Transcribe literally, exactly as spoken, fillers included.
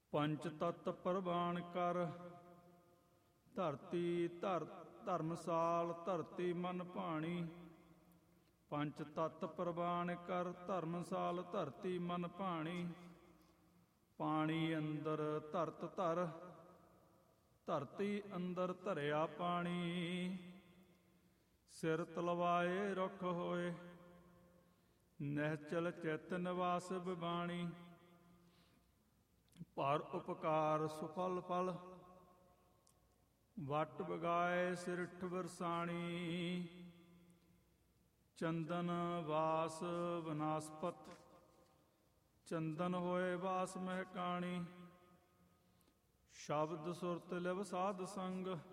ਪੰਚ ਤਤ ਪ੍ਰਵਾਨ ਕਰ, ਧਰਤੀ ਧਰ ਧਰਮਸਾਲ ਧਰਤੀ ਮਨ ਭਾਣੀ। ਪੰਚ ਤਤ ਪ੍ਰਵਾਨ ਕਰ, ਧਰਮਸਾਲ ਧਰਤੀ ਮਨ ਭਾਣੀ। ਪਾਣੀ ਅੰਦਰ ਧਰਤ ਧਰ, ਧਰਤੀ ਅੰਦਰ ਧਰਿਆ ਪਾਣੀ। ਸਿਰ ਤਲਵਾਏ ਰੁੱਖ ਹੋਏ, ਨਿਹਚਲ ਚਿਤ ਨਿਵਾਸ ਬਿਬਾਣੀ। ਪਰ ਉਪਕਾਰ ਸੁਫਲ ਫਲ, ਵਟ ਬਗਾਏ ਸਿਰਠ ਵਰਸਾਣੀ। ਚੰਦਨ ਵਾਸ ਵਨਾਸਪਤ, ਚੰਦਨ ਹੋਏ ਵਾਸ ਮਹਿਕਾਣੀ। ਸ਼ਬਦ ਸੁਰਤ ਲਿਵ ਸਾਧ ਸੰਗ,